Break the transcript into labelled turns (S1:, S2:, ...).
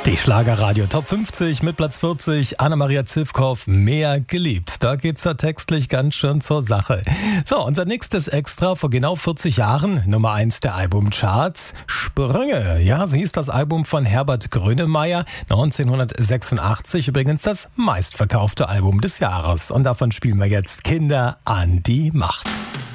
S1: Die Schlagerradio Top 50 mit Platz 40, Anna-Maria Zivkow, Mehr geliebt. Da geht's ja textlich ganz schön zur Sache. So, unser nächstes Extra vor genau 40 Jahren, Nummer 1 der Albumcharts, Sprünge. Ja, so hieß das Album von Herbert Grönemeyer, 1986 übrigens das meistverkaufte Album des Jahres. Und davon spielen wir jetzt Kinder an die Macht.